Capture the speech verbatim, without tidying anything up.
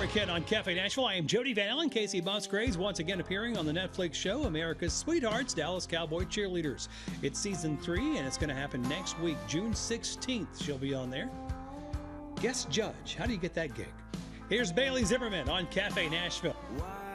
Arquette on Cafe Nashville. I am Jody Van Allen. Casey Musgraves once again appearing on the Netflix show America's Sweethearts, Dallas Cowboy Cheerleaders. It's season three, and it's going to happen next week, June sixteenth. She'll be on there. Guest judge. How do you get that gig? Here's Bailey Zimmerman on Cafe Nashville.